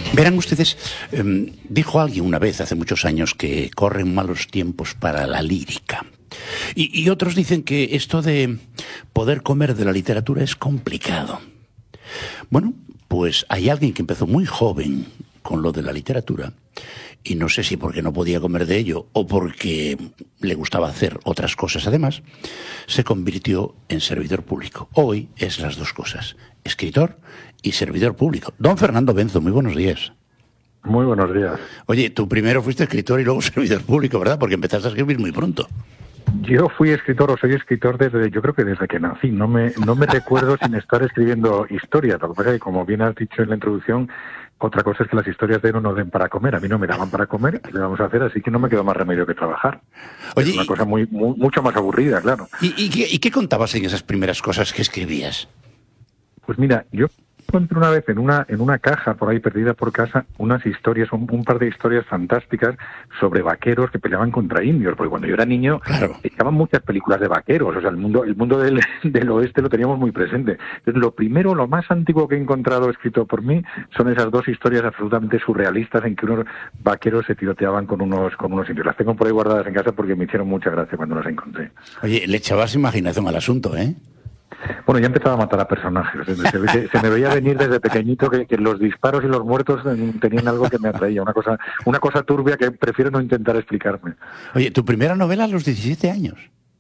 Verán ustedes, dijo alguien una vez hace muchos años que corren malos tiempos para la lírica. Y otros dicen que esto de poder comer de la literatura es complicado. Bueno, pues hay alguien que empezó muy joven con lo de la literatura, y no sé si porque no podía comer de ello o porque le gustaba hacer otras cosas además, se convirtió en servidor público. Hoy es las dos cosas, escritor y servidor público. Don Fernando Benzo, muy buenos días. Muy buenos días. Oye, tú primero fuiste escritor y luego servidor público, ¿verdad? Porque empezaste a escribir muy pronto. Yo fui escritor, o soy escritor yo creo que desde que nací. No me recuerdo sin estar escribiendo historias. Lo que pasa es que, como bien has dicho en la introducción, otra cosa es que las historias de uno no den para comer. A mí no me daban para comer, ¿qué le vamos a hacer? Así que no me quedó más remedio que trabajar. Oye, es una cosa mucho más aburrida, claro. ¿Y qué contabas en esas primeras cosas que escribías? Pues mira, yo encontré una vez en una caja por ahí perdida por casa unas historias, un par de historias fantásticas sobre vaqueros que peleaban contra indios, porque cuando yo era niño estaban muchas películas de vaqueros, o sea, el mundo del oeste lo teníamos muy presente. Entonces, lo más antiguo que he encontrado escrito por mí son esas dos historias absolutamente surrealistas en que unos vaqueros se tiroteaban con unos indios. Las tengo por ahí guardadas en casa porque me hicieron mucha gracia cuando las encontré. Oye, le echabas imaginación al asunto, ¿eh? Bueno, ya empezaba a matar a personajes. Se me veía venir desde pequeñito que los disparos y los muertos tenían algo que me atraía. Una cosa turbia que prefiero no intentar explicarme. Oye, ¿tu primera novela a los 17 años?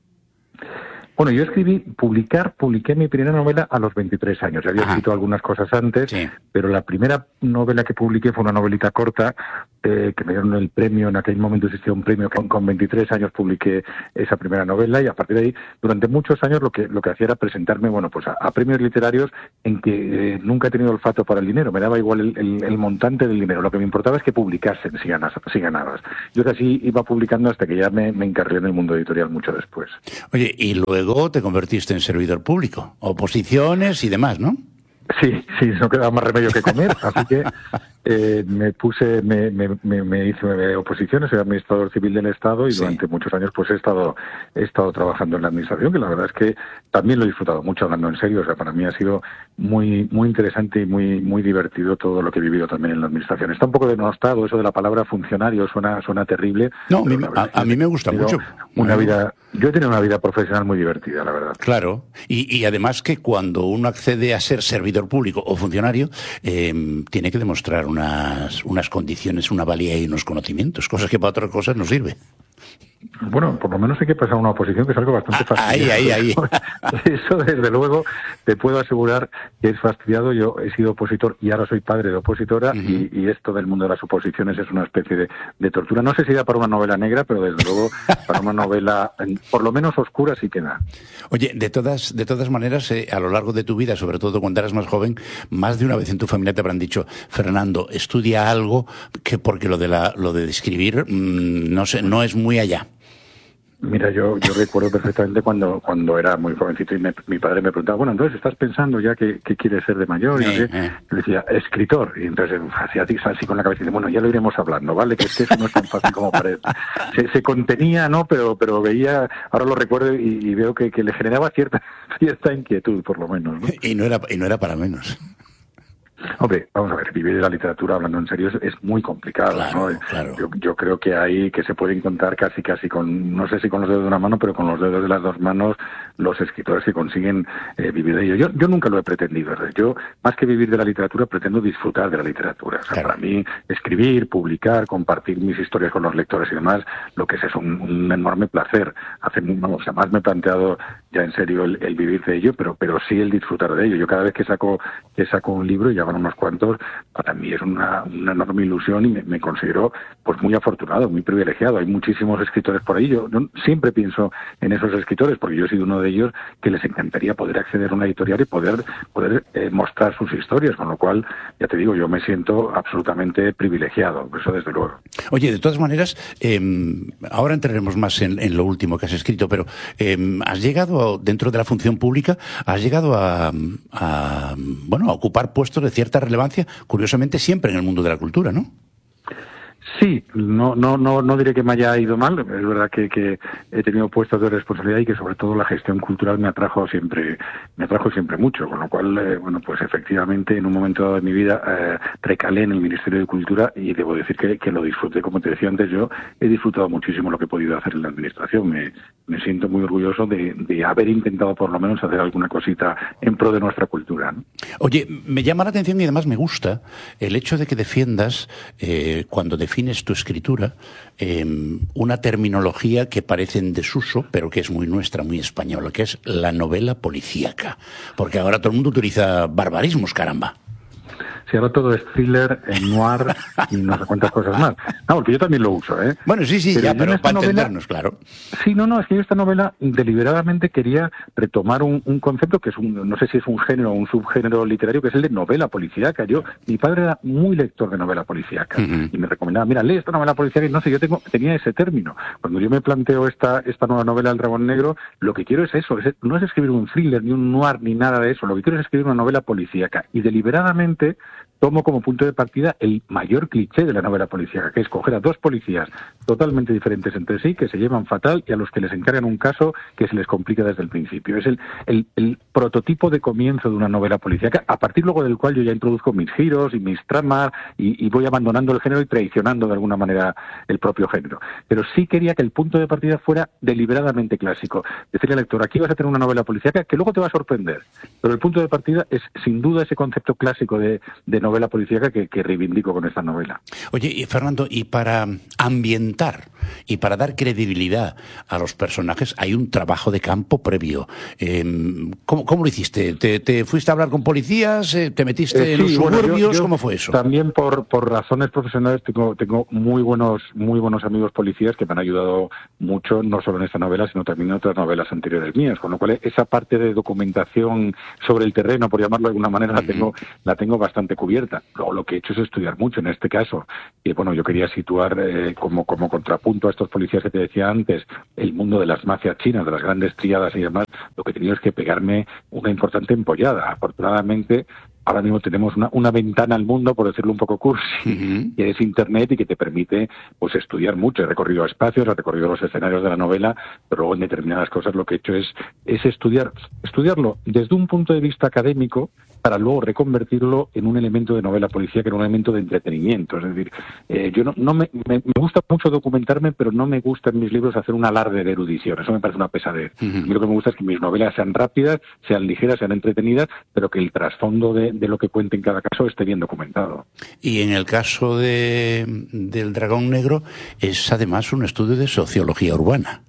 Bueno, yo publiqué mi primera novela a los 23 años. Ya había escrito algunas cosas antes, sí, pero la primera novela que publiqué fue una novelita corta que me dieron el premio. En aquel momento existía un premio que con 23 años publiqué esa primera novela, y a partir de ahí, durante muchos años, lo que hacía era presentarme, bueno, pues a premios literarios en que nunca he tenido olfato para el dinero. Me daba igual el montante del dinero. Lo que me importaba es que publicasen si ganabas. Yo casi iba publicando hasta que ya me encarrilé en el mundo editorial mucho después. Oye, y luego te convertiste en servidor público, oposiciones y demás, ¿no? Sí, no quedaba más remedio que comer, así que me hice oposiciones, soy administrador civil del Estado y durante muchos años pues he estado trabajando en la administración, que la verdad es que también lo he disfrutado mucho, hablando en serio. O sea, para mí ha sido muy interesante y muy divertido todo lo que he vivido también en la administración. Está un poco denostado eso de la palabra funcionario, suena terrible. No, a mí me gusta mucho. Yo he tenido una vida profesional muy divertida, la verdad. Claro, y además que cuando uno accede a ser servidor público o funcionario, tiene que demostrar unas condiciones, una valía y unos conocimientos, cosas que para otras cosas no sirve. Bueno, por lo menos hay que pasar una oposición, que es algo bastante fastidiado. Ahí. Eso, desde luego, te puedo asegurar que es fastidiado. Yo he sido opositor y ahora soy padre de opositora, y esto del mundo de las oposiciones es una especie de tortura. No sé si da para una novela negra, pero desde luego para una novela, por lo menos oscura, sí que da. Oye, de todas maneras, a lo largo de tu vida, sobre todo cuando eras más joven, más de una vez en tu familia te habrán dicho: Fernando, estudia algo, porque lo de escribir no es muy allá. Mira, yo recuerdo perfectamente cuando era muy jovencito y mi padre me preguntaba: bueno, entonces estás pensando ya que quieres ser de mayor. Y yo decía, escritor. Y entonces hacía así con la cabeza y dice: bueno, ya lo iremos hablando, ¿vale? Que es que eso no es tan fácil como parece. Se contenía, ¿no? Pero veía, ahora lo recuerdo y veo que le generaba cierta inquietud, por lo menos, ¿no? Y no era para menos. Hombre, vamos a ver, vivir de la literatura, hablando en serio, es muy complicado, claro, ¿no? Claro. Yo creo que se pueden contar casi con, no sé si con los dedos de una mano, pero con los dedos de las dos manos, los escritores que consiguen vivir de ello. Yo nunca lo he pretendido. Yo, más que vivir de la literatura, pretendo disfrutar de la literatura. O sea, para mí, escribir, publicar, compartir mis historias con los lectores y demás, lo que es un enorme placer. Jamás me he planteado ya en serio el vivir de ello, pero sí el disfrutar de ello. Yo cada vez que saco un libro, y ya van unos cuantos, para mí es una enorme ilusión, y me considero pues muy afortunado, muy privilegiado. Hay muchísimos escritores por ahí. Yo siempre pienso en esos escritores, porque yo he sido uno de ellos que les encantaría poder acceder a una editorial y poder mostrar sus historias, con lo cual, ya te digo, yo me siento absolutamente privilegiado, eso desde luego. Oye, de todas maneras, ahora entraremos más en lo último que has escrito, pero has llegado, dentro de la función pública, has llegado a ocupar puestos de cierta relevancia, curiosamente siempre en el mundo de la cultura, ¿no? Sí, no diré que me haya ido mal. Es verdad que he tenido puestos de responsabilidad y que sobre todo la gestión cultural me atrajo siempre mucho, con lo cual, bueno, pues efectivamente en un momento dado de mi vida recalé en el Ministerio de Cultura y debo decir que lo disfruté, como te decía antes, yo he disfrutado muchísimo lo que he podido hacer en la administración. Me siento muy orgulloso de haber intentado por lo menos hacer alguna cosita en pro de nuestra cultura, ¿no? Oye, me llama la atención y además me gusta el hecho de que defiendas, cuando defines tu escritura, una terminología que parece en desuso, pero que es muy nuestra, muy española, que es la novela policíaca. Porque ahora todo el mundo utiliza barbarismos, caramba. Si ahora todo es thriller, noir y no sé cuántas cosas más. No, porque yo también lo uso, ¿eh? Bueno, sí, pero para entendernos, claro. Sí, es que yo esta novela deliberadamente quería retomar un concepto que es no sé si es un género o un subgénero literario, que es el de novela policíaca. Mi padre era muy lector de novela policíaca y me recomendaba, mira, lee esta novela policíaca, y no sé, tenía ese término. Cuando yo me planteo esta nueva novela, El Dragón Negro, lo que quiero es eso, no es escribir un thriller, ni un noir, ni nada de eso. Lo que quiero es escribir una novela policíaca. Y deliberadamente tomo como punto de partida el mayor cliché de la novela policíaca, que es coger a dos policías totalmente diferentes entre sí, que se llevan fatal y a los que les encargan un caso que se les complica desde el principio. Es el prototipo de comienzo de una novela policíaca, a partir luego del cual yo ya introduzco mis giros y mis tramas y voy abandonando el género y traicionando de alguna manera el propio género. Pero sí quería que el punto de partida fuera deliberadamente clásico. Decirle al lector, aquí vas a tener una novela policíaca que luego te va a sorprender, pero el punto de partida es sin duda ese concepto clásico de novela policíaca que reivindico con esta novela. Oye, y Fernando, y para ambientar y para dar credibilidad a los personajes hay un trabajo de campo previo. ¿Cómo lo hiciste? ¿Te fuiste a hablar con policías? ¿Te metiste en los suburbios? ¿Cómo fue eso? También por razones profesionales tengo muy buenos amigos policías que me han ayudado mucho, no solo en esta novela, sino también en otras novelas anteriores mías, con lo cual esa parte de documentación sobre el terreno, por llamarlo de alguna manera, la tengo bastante cubierta. Luego lo que he hecho es estudiar mucho en este caso. Y bueno, yo quería situar como contrapunto a estos policías que te decía antes, el mundo de las mafias chinas, de las grandes tríadas y demás. Lo que he tenido es que pegarme una importante empollada. Afortunadamente, ahora mismo tenemos una ventana al mundo, por decirlo un poco cursi, que es Internet y que te permite pues estudiar mucho. He recorrido espacios, he recorrido los escenarios de la novela, pero luego en determinadas cosas lo que he hecho es estudiarlo desde un punto de vista académico para luego reconvertirlo en un elemento de novela policíaca, en un elemento de entretenimiento. Es decir, yo me gusta mucho documentarme, pero no me gusta en mis libros hacer un alarde de erudición. Eso me parece una pesadez. A mí lo que me gusta es que mis novelas sean rápidas, sean ligeras, sean entretenidas, pero que el trasfondo de lo que cuente en cada caso esté bien documentado. Y en el caso del Dragón Negro es además un estudio de sociología urbana.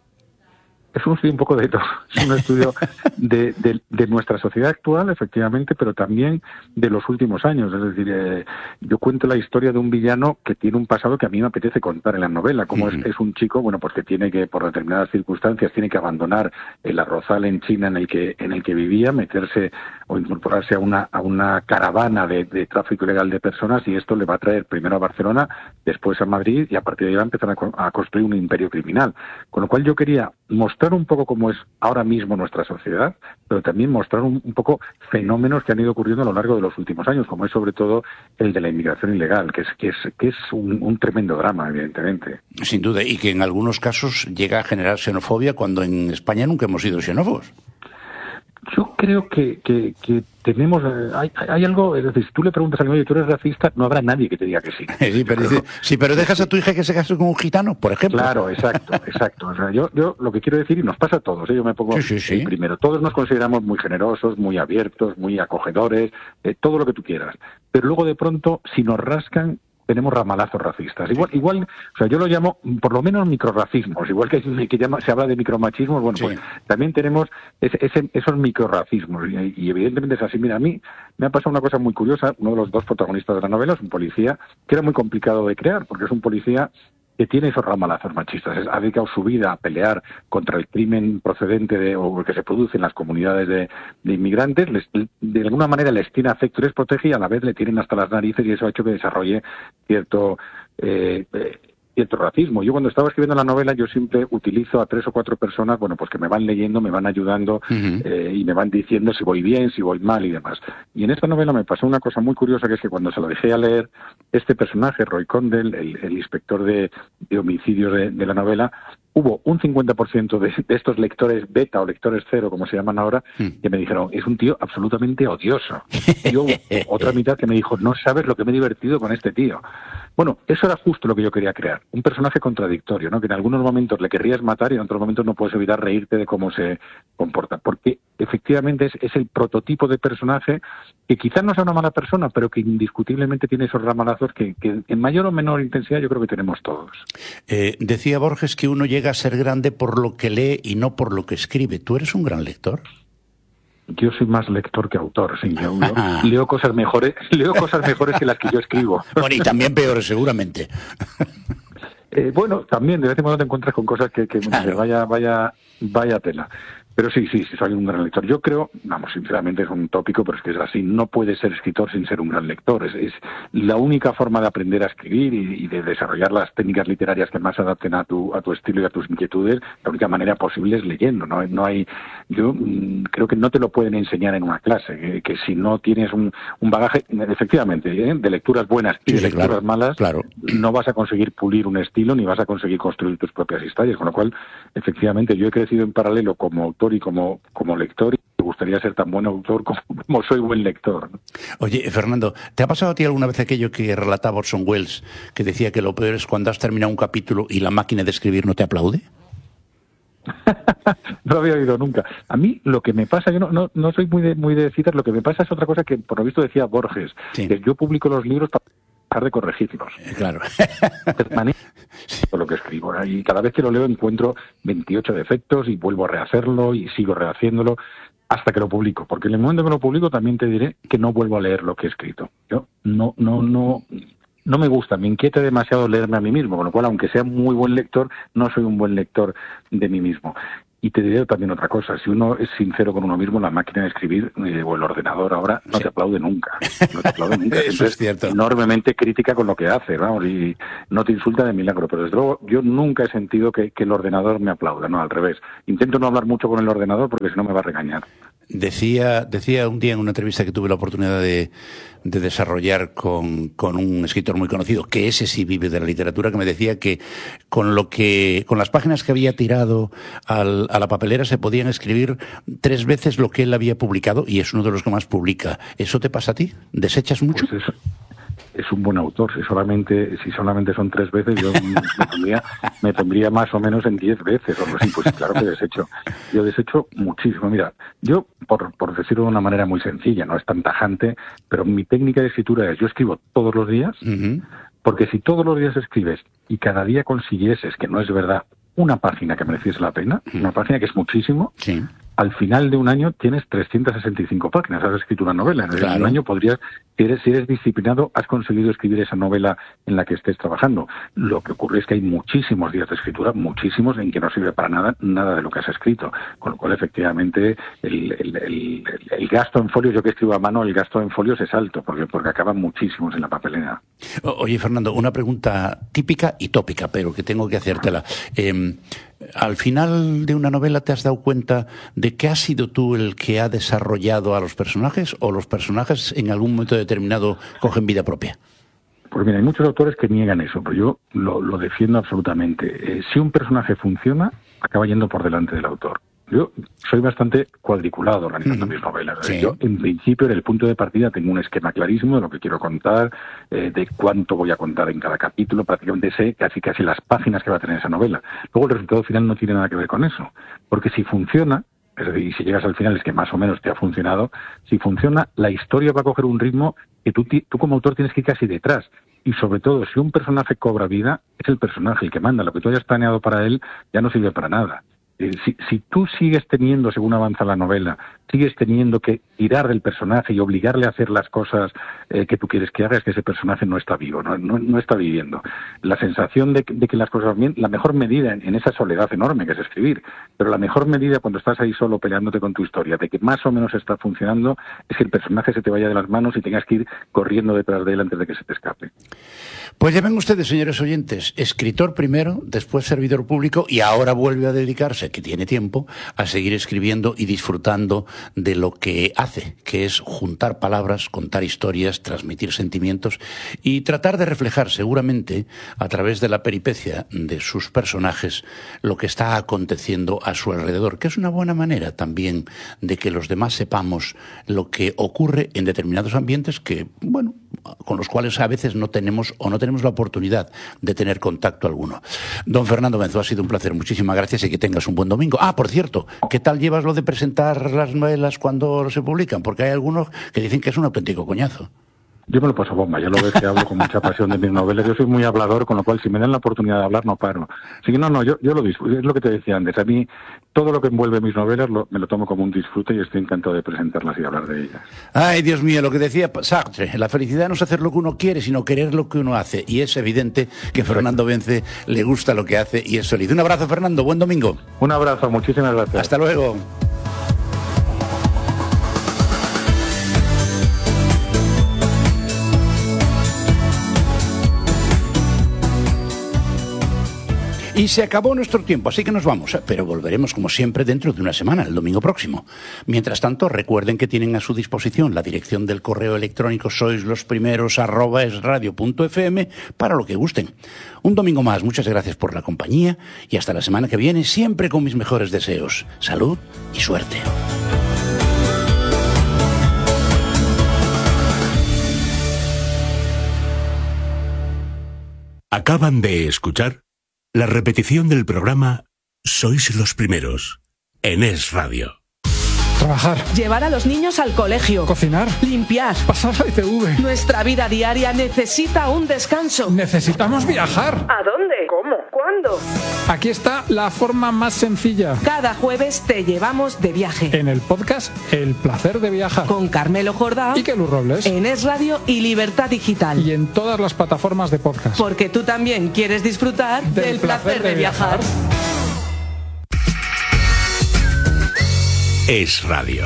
Es un estudio un poco de todo. Es un estudio de nuestra sociedad actual, efectivamente, pero también de los últimos años. Es decir, yo cuento la historia de un villano que tiene un pasado que a mí me apetece contar en la novela. Como es un chico, bueno, pues que tiene que, por determinadas circunstancias, tiene que abandonar el arrozal en China en el que vivía, meterse o incorporarse a una caravana de tráfico ilegal de personas, y esto le va a traer primero a Barcelona, después a Madrid, y a partir de ahí va a empezar a construir un imperio criminal. Con lo cual yo quería mostrar un poco cómo es ahora mismo nuestra sociedad, pero también mostrar un poco fenómenos que han ido ocurriendo a lo largo de los últimos años, como es sobre todo el de la inmigración ilegal, que es un tremendo drama, evidentemente. Sin duda, y que en algunos casos llega a generar xenofobia cuando en España nunca hemos sido xenófobos. Yo creo que tenemos... Hay algo... Es decir, si tú le preguntas a alguien, oye, ¿tú eres racista? No habrá nadie que te diga que sí. Pero dejas a tu hija que se case con un gitano, por ejemplo. Claro, exacto. O sea, yo lo que quiero decir, y nos pasa a todos, yo me pongo primero, todos nos consideramos muy generosos, muy abiertos, muy acogedores, todo lo que tú quieras. Pero luego de pronto, si nos rascan, tenemos ramalazos racistas. Igual, o sea, yo lo llamo por lo menos microrracismos, igual que se habla de micromachismos, bueno, pues también tenemos esos microrracismos, y evidentemente es así. Mira, a mí me ha pasado una cosa muy curiosa. Uno de los dos protagonistas de la novela es un policía que era muy complicado de crear, porque es un policía que tiene esos ramalazos machistas. Ha dedicado su vida a pelear contra el crimen procedente o que se produce en las comunidades de inmigrantes. De alguna manera les tiene afecto y les protege, y a la vez le tienen hasta las narices, y eso ha hecho que desarrolle cierto cierto racismo. Yo cuando estaba escribiendo la novela, yo siempre utilizo a 3 o 4 personas, bueno, pues que me van leyendo, me van ayudando y me van diciendo si voy bien, si voy mal y demás. Y en esta novela me pasó una cosa muy curiosa, que es que cuando se lo dejé a leer, este personaje, Roy Condell, el inspector de homicidios de la novela, hubo un 50% de estos lectores beta o lectores cero, como se llaman ahora, que me dijeron, es un tío absolutamente odioso. Y hubo otra mitad que me dijo, no sabes lo que me he divertido con este tío. Bueno, eso era justo lo que yo quería crear, un personaje contradictorio, ¿no? Que en algunos momentos le querrías matar y en otros momentos no puedes evitar reírte de cómo se comporta, porque efectivamente es el prototipo de personaje que quizás no sea una mala persona, pero que indiscutiblemente tiene esos ramalazos que en mayor o menor intensidad yo creo que tenemos todos. Decía Borges que uno llega a ser grande por lo que lee y no por lo que escribe. ¿Tú eres un gran lector? Yo soy más lector que autor, sí. Yo leo cosas mejores que las que yo escribo. Bueno, y también peores, seguramente. Bueno, también de vez en cuando te encuentras con cosas que claro. vaya tela. Pero sí, soy un gran lector. Yo creo, sinceramente es un tópico, pero es que es así. No puedes ser escritor sin ser un gran lector. Es la única forma de aprender a escribir y de desarrollar las técnicas literarias que más se adapten a tu estilo y a tus inquietudes. La única manera posible es leyendo. No hay. Yo creo que no te lo pueden enseñar en una clase. Que si no tienes un bagaje, efectivamente, de lecturas buenas y de lecturas malas, no vas a conseguir pulir un estilo ni vas a conseguir construir tus propias historias. Con lo cual, efectivamente, yo he crecido en paralelo como autor y como lector, y me gustaría ser tan buen autor como soy buen lector, ¿no? Oye, Fernando, ¿te ha pasado a ti alguna vez aquello que relataba Orson Welles, que decía que lo peor es cuando has terminado un capítulo y la máquina de escribir no te aplaude? No lo había oído nunca. A mí lo que me pasa, yo no soy muy de citas, lo que me pasa es otra cosa que por lo visto decía Borges, que yo publico los libros para dejar de corregirlos. Claro. Por lo que escribo, ¿no? Y cada vez que lo leo encuentro 28 defectos y vuelvo a rehacerlo y sigo rehaciéndolo hasta que lo publico, porque en el momento que lo publico también te diré que no vuelvo a leer lo que he escrito. Yo no me gusta, me inquieta demasiado leerme a mí mismo, con lo cual, aunque sea muy buen lector, no soy un buen lector de mí mismo. Y te diré también otra cosa, si uno es sincero con uno mismo, la máquina de escribir o el ordenador ahora no te aplaude nunca. No te aplaude nunca. Eso es cierto. Enormemente crítica con lo que hace, vamos, y no te insulta de milagro. Pero desde luego yo nunca he sentido que el ordenador me aplauda, no, al revés. Intento no hablar mucho con el ordenador porque si no me va a regañar. Decía un día en una entrevista que tuve la oportunidad de desarrollar con un escritor muy conocido, que ese sí vive de la literatura, que me decía que con las páginas que había tirado a la papelera se podían escribir 3 veces lo que él había publicado, y es uno de los que más publica. ¿Eso te pasa a ti? ¿Desechas mucho? Pues eso. Es un buen autor. Si solamente son 3 veces, yo me pondría más o menos en 10 veces o algo así. Pues claro que desecho. Yo desecho muchísimo. Mira, yo, por decirlo de una manera muy sencilla, no es tan tajante, pero mi técnica de escritura es, yo escribo todos los días, porque si todos los días escribes y cada día consiguieses, que no es verdad, una página que mereciese la pena, una página que es muchísimo, al final de un año tienes 365 páginas, has escrito una novela. En un año podrías, si eres disciplinado, has conseguido escribir esa novela en la que estés trabajando. Lo que ocurre es que hay muchísimos días de escritura, muchísimos, en que no sirve para nada de lo que has escrito. Con lo cual, efectivamente, el gasto en folios, yo que escribo a mano, el gasto en folios es alto, porque acaban muchísimos en la papelera. Oye, Fernando, una pregunta típica y tópica, pero que tengo que hacértela. Al final de una novela, ¿te has dado cuenta de que has sido tú el que ha desarrollado a los personajes, o los personajes en algún momento determinado cogen vida propia? Pues mira, hay muchos autores que niegan eso, pero yo lo defiendo absolutamente. Si un personaje funciona, acaba yendo por delante del autor. Yo soy bastante cuadriculado organizando mis novelas. Sí. Yo, en principio, en el punto de partida tengo un esquema clarísimo de lo que quiero contar, de cuánto voy a contar en cada capítulo. Prácticamente sé casi las páginas que va a tener esa novela. Luego, el resultado final no tiene nada que ver con eso. Porque si funciona, es decir, si llegas al final es que más o menos te ha funcionado, si funciona, la historia va a coger un ritmo que tú como autor tienes que ir casi detrás. Y sobre todo, si un personaje cobra vida, es el personaje el que manda. Lo que tú hayas planeado para él ya no sirve para nada. Si tú sigues teniendo, según avanza la novela, sigues teniendo que tirar del personaje y obligarle a hacer las cosas que tú quieres que haga, es que ese personaje no está vivo, no está viviendo. La sensación de que las cosas van bien, la mejor medida en esa soledad enorme que es escribir, pero la mejor medida cuando estás ahí solo peleándote con tu historia, de que más o menos está funcionando, es que el personaje se te vaya de las manos y tengas que ir corriendo detrás de él antes de que se te escape. Pues ya ven ustedes, señores oyentes, escritor primero, después servidor público y ahora vuelve a dedicarse, que tiene tiempo, a seguir escribiendo y disfrutando de lo que hace, que es juntar palabras, contar historias, transmitir sentimientos y tratar de reflejar seguramente a través de la peripecia de sus personajes lo que está aconteciendo a su alrededor, que es una buena manera también de que los demás sepamos lo que ocurre en determinados ambientes que, bueno, con los cuales a veces no tenemos la oportunidad de tener contacto alguno. Don Fernando Benzo, ha sido un placer, muchísimas gracias y que tengas un buen domingo. Ah, por cierto, ¿qué tal llevas lo de presentar las novelas cuando se publican? Porque hay algunos que dicen que es un auténtico coñazo. Yo me lo paso bomba, ya lo ves que hablo con mucha pasión de mis novelas. Yo soy muy hablador, con lo cual si me dan la oportunidad de hablar no paro. Así que yo lo disfruto, es lo que te decía antes. A mí todo lo que envuelve mis novelas me lo tomo como un disfrute y estoy encantado de presentarlas y hablar de ellas. Ay, Dios mío, lo que decía Sartre, la felicidad no es hacer lo que uno quiere, sino querer lo que uno hace. Y es evidente que Fernando Bence le gusta lo que hace y es feliz. Un abrazo, Fernando, buen domingo. Un abrazo, muchísimas gracias. Hasta luego. Y se acabó nuestro tiempo, así que nos vamos, pero volveremos como siempre dentro de una semana, el domingo próximo. Mientras tanto, recuerden que tienen a su disposición la dirección del correo electrónico soislosprimeros@esradio.fm para lo que gusten. Un domingo más, muchas gracias por la compañía y hasta la semana que viene, siempre con mis mejores deseos. Salud y suerte. Acaban de escuchar la repetición del programa Sois los Primeros, en Es Radio. Trabajar. Llevar a los niños al colegio. Cocinar. Limpiar. Pasar la ITV. Nuestra vida diaria necesita un descanso. Necesitamos viajar. ¿A dónde? ¿Cómo? ¿Cuándo? Aquí está la forma más sencilla. Cada jueves te llevamos de viaje. En el podcast El Placer de Viajar. Con Carmelo Jordá. Y Kelu Robles. En Es Radio y Libertad Digital. Y en todas las plataformas de podcast. Porque tú también quieres disfrutar del placer de viajar. Es Radio.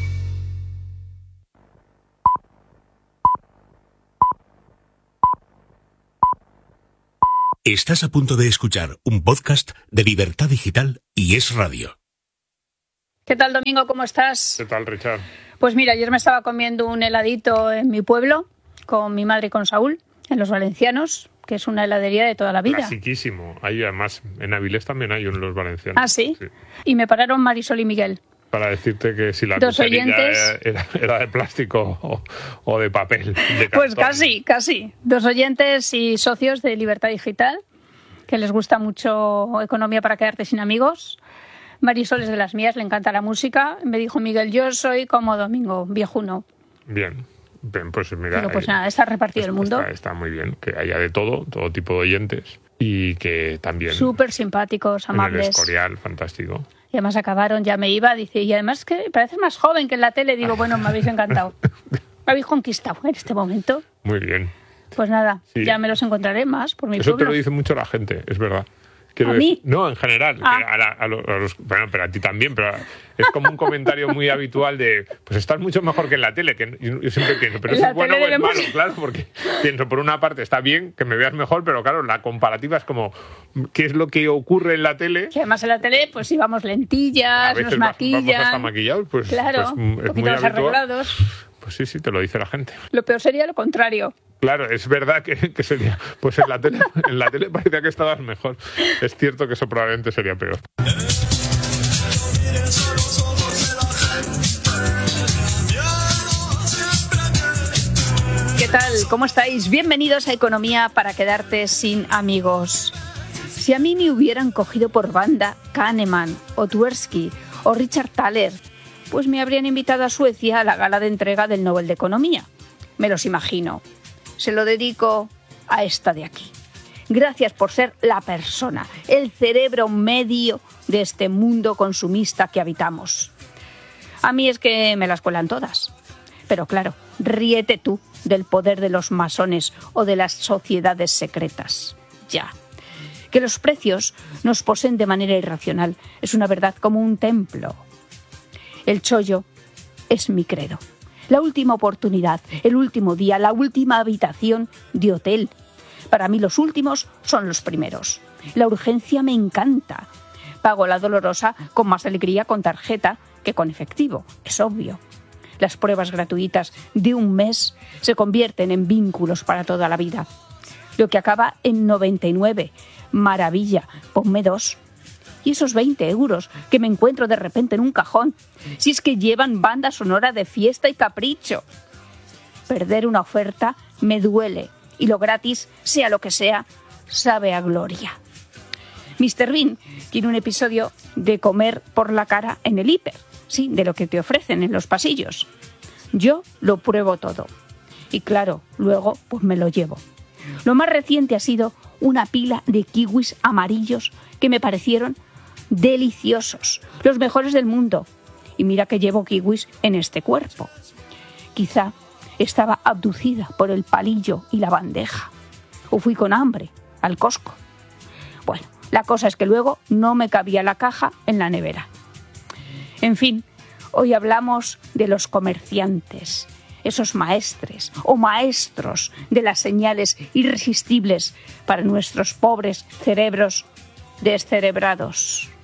Estás a punto de escuchar un podcast de Libertad Digital y Es Radio. ¿Qué tal, Domingo? ¿Cómo estás? ¿Qué tal, Richard? Pues mira, ayer me estaba comiendo un heladito en mi pueblo con mi madre y con Saúl, en Los Valencianos, que es una heladería de toda la vida. Clasiquísimo. Hay además, en Avilés también hay en Los Valencianos. ¿Ah, sí? Y me pararon Marisol y Miguel. Para decirte que si la Dos cucharilla oyentes. era de plástico o de papel, de Pues cartón. casi. 2 oyentes y socios de Libertad Digital, que les gusta mucho Economía para quedarte sin amigos. Marisol es de las mías, le encanta la música. Me dijo Miguel, yo soy como Domingo, viejuno. Bien, pues mira... Digo, pues nada, está repartido el mundo. Está muy bien, que haya de todo tipo de oyentes. Y que también... Súper simpáticos, amables. En el Escorial, fantástico. Y además acabaron, ya me iba, dice, y además que pareces más joven que en la tele. Digo, bueno, me habéis encantado. Me habéis conquistado en este momento. Muy bien. Pues nada, Sí. ya me los encontraré más por mi Eso pueblo. te lo dice mucho la gente, es verdad. ¿A mí? No, en general. Ah. Que a los, bueno, pero a ti también, pero es como un comentario muy habitual de, pues estás mucho mejor que en la tele, que yo siempre pienso, pero En eso la es bueno o tele es debemos- malo, claro, porque pienso, por una parte está bien que me veas mejor, pero claro, la comparativa es como, ¿qué es lo que ocurre en la tele? Que además en la tele, pues íbamos A lentillas, veces nos maquillan. vamos hasta maquillados, pues, Claro, pues, un es poquito muy más habitual. arreglados. Pues sí, te lo dice la gente. Lo peor sería lo contrario. Claro, es verdad que sería, pues en la tele parecía que estabas mejor. Es cierto que eso probablemente sería peor. ¿Qué tal? ¿Cómo estáis? Bienvenidos a Economía para quedarte sin amigos. Si a mí me hubieran cogido por banda Kahneman o Tversky o Richard Thaler, pues me habrían invitado a Suecia a la gala de entrega del Nobel de Economía. Me los imagino. Se lo dedico a esta de aquí. Gracias por ser la persona, el cerebro medio de este mundo consumista que habitamos. A mí es que me las cuelan todas. Pero claro, ríete tú del poder de los masones o de las sociedades secretas. Ya. Que los precios nos poseen de manera irracional es una verdad como un templo. El chollo es mi credo. La última oportunidad, el último día, la última habitación de hotel. Para mí los últimos son los primeros. La urgencia me encanta. Pago la dolorosa con más alegría con tarjeta que con efectivo, es obvio. Las pruebas gratuitas de un mes se convierten en vínculos para toda la vida. Lo que acaba en 99, maravilla, ponme 2. Y esos 20 euros que me encuentro de repente en un cajón, si es que llevan banda sonora de fiesta y capricho. Perder una oferta me duele y lo gratis, sea lo que sea, sabe a gloria. Mr. Bean tiene un episodio de comer por la cara en el hiper, sí, de lo que te ofrecen en los pasillos. Yo lo pruebo todo. Y claro, luego pues me lo llevo. Lo más reciente ha sido una pila de kiwis amarillos que me parecieron deliciosos, los mejores del mundo. Y mira que llevo kiwis en este cuerpo. Quizá estaba abducida por el palillo y la bandeja. O fui con hambre al Costco. Bueno, la cosa es que luego no me cabía la caja en la nevera. En fin, hoy hablamos de los comerciantes, esos maestres o maestros de las señales irresistibles para nuestros pobres cerebros descerebrados.